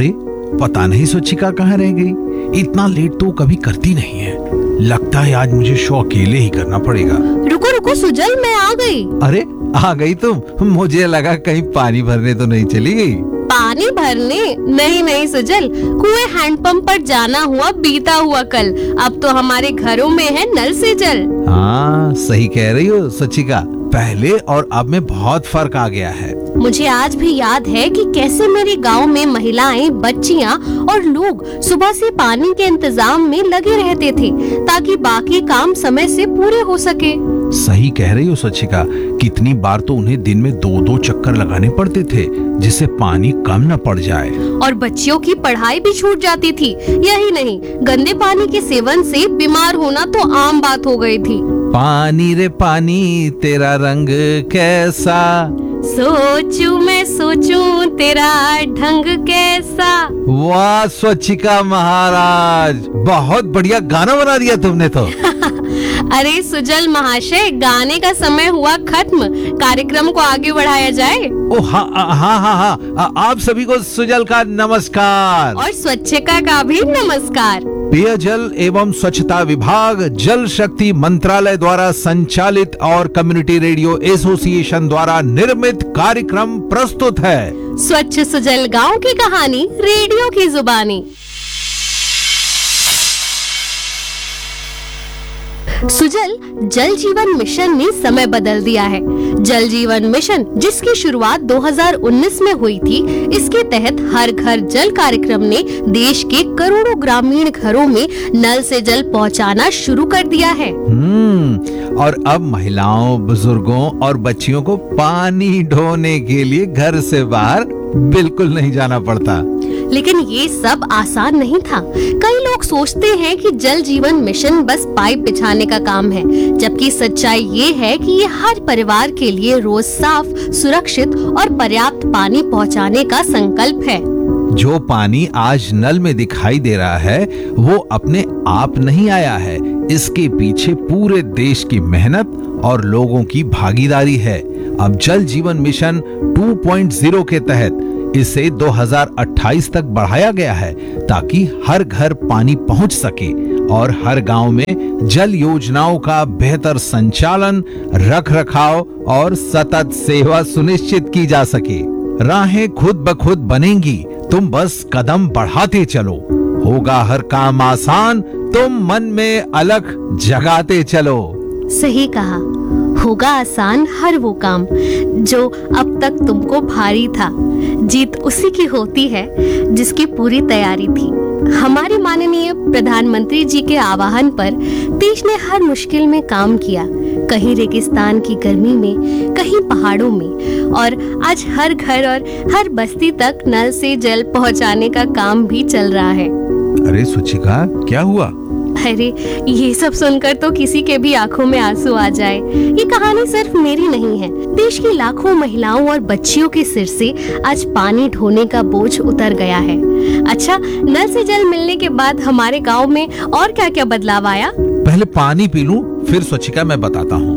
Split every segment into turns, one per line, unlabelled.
अरे पता नहीं स्वच्छिका कहाँ रह गई। इतना लेट तो कभी करती नहीं है। लगता है आज मुझे शो अकेले ही करना पड़ेगा।
रुको रुको सुजल, मैं आ गई।
अरे आ गई तुम? मुझे लगा कहीं पानी भरने तो नहीं चली गई।
पानी भरने? नहीं नहीं सुजल, कुएं हैंडपंप पर जाना हुआ बीता हुआ कल। अब तो हमारे घरों में है नल से जल।
हाँ सही कह रही हो स्वच्छिका, पहले और अब में बहुत फर्क आ गया है।
मुझे आज भी याद है कि कैसे मेरे गांव में महिलाएं, बच्चियां और लोग सुबह से पानी के इंतजाम में लगे रहते थे ताकि बाकी काम समय से पूरे हो सके।
सही कह रही हो स्वच्छिका, कितनी बार तो उन्हें दिन में 2-2 चक्कर लगाने पड़ते थे जिससे पानी कम न पड़ जाए।
और बच्चियों की पढ़ाई भी छूट जाती थी। यही नहीं, गंदे पानी के सेवन से बीमार होना तो आम बात हो गई थी।
पानी रे पानी तेरा रंग कैसा,
सोचूं मैं सोचूं तेरा ढंग कैसा।
वाह स्वच्छिका महाराज, बहुत बढ़िया गाना बना दिया तुमने तो।
अरे सुजल महाशय, गाने का समय हुआ खत्म, कार्यक्रम को आगे बढ़ाया जाए।
ओ हाँ हाँ हाँ हाँ, आप सभी को सुजल का नमस्कार
और स्वच्छिका का भी नमस्कार।
पेयजल एवं स्वच्छता विभाग, जल शक्ति मंत्रालय द्वारा संचालित और कम्युनिटी रेडियो एसोसिएशन द्वारा निर्मित कार्यक्रम प्रस्तुत है
स्वच्छ सुजल गांव की कहानी, रेडियो की जुबानी। सुजल, जल जीवन मिशन ने समय बदल दिया है। जल जीवन मिशन, जिसकी शुरुआत 2019 में हुई थी, इसके तहत हर घर जल कार्यक्रम ने देश के करोड़ों ग्रामीण घरों में नल से जल पहुंचाना शुरू कर दिया है।
और अब महिलाओं, बुजुर्गों और बच्चियों को पानी ढोने के लिए घर से बाहर बिल्कुल नहीं जाना पड़ता।
लेकिन ये सब आसान नहीं था। कई लोग सोचते हैं कि जल जीवन मिशन बस पाइप बिछाने का काम है, जबकि सच्चाई ये है कि ये हर परिवार के लिए रोज साफ, सुरक्षित और पर्याप्त पानी पहुंचाने का संकल्प है।
जो पानी आज नल में दिखाई दे रहा है वो अपने आप नहीं आया है, इसके पीछे पूरे देश की मेहनत और लोगों की भागीदारी है। अब जल जीवन मिशन 2.0 के तहत इसे 2028 तक बढ़ाया गया है ताकि हर घर पानी पहुंच सके और हर गांव में जल योजनाओं का बेहतर संचालन, रखरखाव और सतत सेवा सुनिश्चित की जा सके। राहें खुद ब खुद बनेंगी, तुम बस कदम बढ़ाते चलो। होगा हर काम आसान, तुम मन में अलख जगाते चलो।
सही कहा, होगा आसान हर वो काम जो अब तक तुमको भारी था। जीत उसी की होती है जिसकी पूरी तैयारी थी। हमारे माननीय प्रधानमंत्री जी के आह्वान पर देश ने हर मुश्किल में काम किया, कहीं रेगिस्तान की गर्मी में, कहीं पहाड़ों में, और आज हर घर और हर बस्ती तक नल से जल पहुंचाने का काम भी चल रहा है।
अरे स्वच्छिका, क्या हुआ?
अरे ये सब सुनकर तो किसी के भी आंखों में आंसू आ जाए। ये कहानी सिर्फ मेरी नहीं है, देश की लाखों महिलाओं और बच्चियों के सिर से आज पानी ढोने का बोझ उतर गया है। अच्छा, नल से जल मिलने के बाद हमारे गांव में और क्या क्या बदलाव आया?
पहले पानी पी लूं, फिर स्वच्छिका मैं बताता हूँ।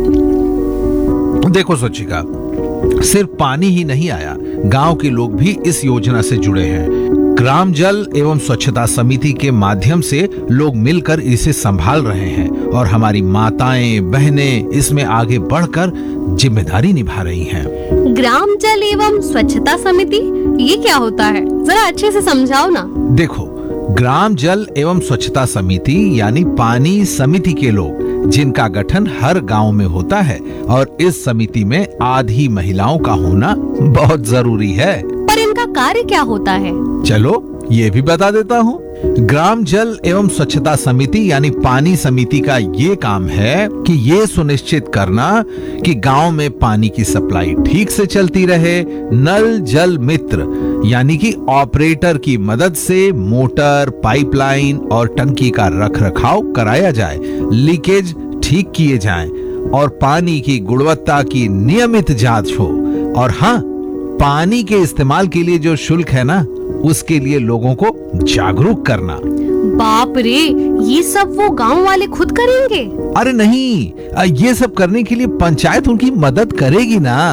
देखो स्वच्छिका, सिर्फ पानी ही नहीं आया, गांव के लोग भी इस योजना से जुड़े हैं। ग्राम जल एवं स्वच्छता समिति के माध्यम से लोग मिलकर इसे संभाल रहे हैं और हमारी माताएं, बहनें इसमें आगे बढ़कर जिम्मेदारी निभा रही हैं।
ग्राम जल एवं स्वच्छता समिति, ये क्या होता है? जरा अच्छे से समझाओ ना।
देखो, ग्राम जल एवं स्वच्छता समिति यानी पानी समिति के लोग, जिनका गठन हर गांव में होता है, और इस समिति में आधी महिलाओं का होना बहुत जरूरी है।
पर इनका कार्य क्या होता है?
चलो ये भी बता देता हूँ। ग्राम जल एवं स्वच्छता समिति यानी पानी समिति का ये काम है कि ये सुनिश्चित करना कि गांव में पानी की सप्लाई ठीक से चलती रहे। नल जल मित्र यानी कि ऑपरेटर की मदद से मोटर, पाइपलाइन और टंकी का रखरखाव कराया जाए, लीकेज ठीक किए जाएं और पानी की गुणवत्ता की नियमित जांच हो। और हाँ, पानी के इस्तेमाल के लिए जो शुल्क है ना, उसके लिए लोगों को जागरूक करना।
बाप रे, ये सब वो गांव वाले खुद करेंगे?
अरे नहीं, ये सब करने के लिए पंचायत उनकी मदद करेगी ना।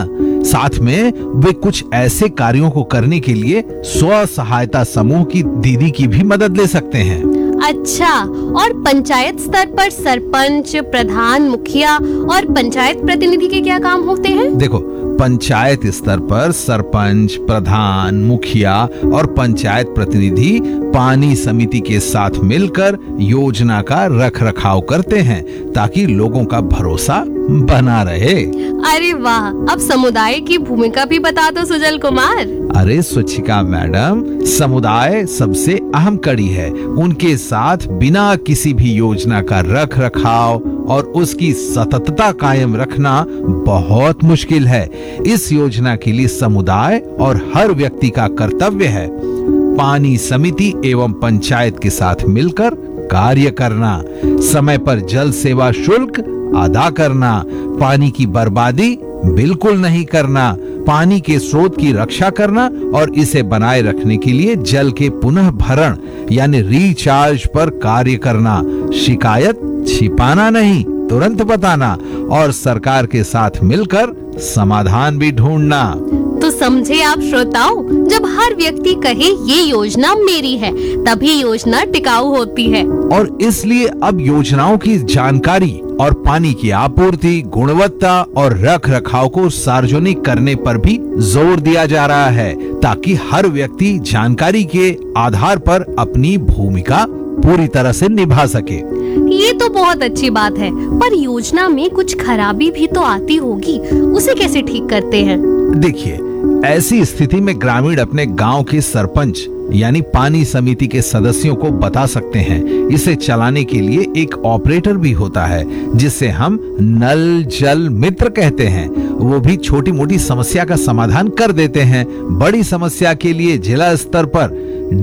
साथ में वे कुछ ऐसे कार्यों को करने के लिए स्व सहायता समूह की दीदी की भी मदद ले सकते हैं।
अच्छा, और पंचायत स्तर पर सरपंच, प्रधान, मुखिया और पंचायत प्रतिनिधि के क्या काम होते हैं?
देखो, पंचायत स्तर पर सरपंच, प्रधान, मुखिया और पंचायत प्रतिनिधि पानी समिति के साथ मिलकर योजना का रखरखाव करते हैं ताकि लोगों का भरोसा बना रहे।
अरे वाह, अब समुदाय की भूमिका भी बता दो सुजल कुमार।
अरे स्वच्छिका मैडम, समुदाय सबसे अहम कड़ी है। उनके साथ बिना किसी भी योजना का रखरखाव और उसकी सततता कायम रखना बहुत मुश्किल है। इस योजना के लिए समुदाय और हर व्यक्ति का कर्तव्य है पानी समिति एवं पंचायत के साथ मिलकर कार्य करना, समय पर जल सेवा शुल्क अदा करना, पानी की बर्बादी बिल्कुल नहीं करना, पानी के स्रोत की रक्षा करना और इसे बनाए रखने के लिए जल के पुनः भरण यानी रिचार्ज पर कार्य करना, शिकायत छिपाना नहीं, तुरंत बताना और सरकार के साथ मिलकर समाधान भी ढूंढना।
तो समझे आप श्रोताओं, जब हर व्यक्ति कहे ये योजना मेरी है, तभी योजना टिकाऊ होती है।
और इसलिए अब योजनाओं की जानकारी और पानी की आपूर्ति, गुणवत्ता और रखरखाव को सार्वजनिक करने पर भी जोर दिया जा रहा है ताकि हर व्यक्ति जानकारी के आधार पर अपनी भूमिका पूरी तरह से निभा सके।
ये तो बहुत अच्छी बात है, पर योजना में कुछ खराबी भी तो आती होगी, उसे कैसे ठीक करते हैं?
देखिए, ऐसी स्थिति में ग्रामीण अपने गांव के सरपंच यानी पानी समिति के सदस्यों को बता सकते हैं। इसे चलाने के लिए एक ऑपरेटर भी होता है जिसे हम नल जल मित्र कहते हैं। वो भी छोटी मोटी समस्या का समाधान कर देते हैं। बड़ी समस्या के लिए जिला स्तर पर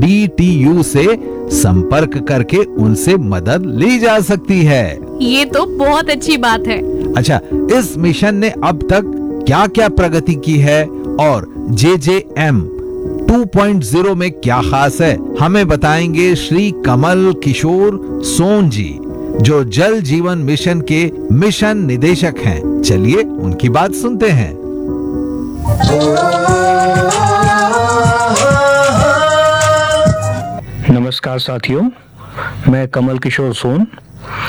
DTU से संपर्क करके उनसे मदद ली जा सकती है।
ये तो बहुत अच्छी बात है।
अच्छा, इस मिशन ने अब तक क्या क्या प्रगति की है और JJM 2.0 में क्या खास है, हमें बताएंगे श्री कमल किशोर सोन जी, जो जल जीवन मिशन के मिशन निदेशक हैं। चलिए उनकी बात सुनते हैं।
नमस्कार साथियों, मैं कमल किशोर सोन